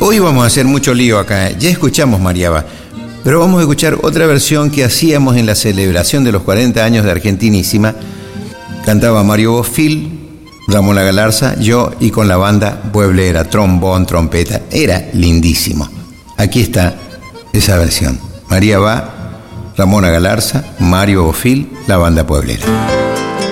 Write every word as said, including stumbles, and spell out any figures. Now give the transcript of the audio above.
hoy vamos a hacer mucho lío acá. Ya escuchamos María Va, pero vamos a escuchar otra versión que hacíamos en la celebración de los cuarenta años de Argentinísima. Cantaba Mario Bofill, Ramón La Galarza, yo y con la banda pueblera, trombón, trompeta. Era lindísimo. Aquí está esa versión. María Va, Ramón La Galarza, Mario Bofill, la banda pueblera.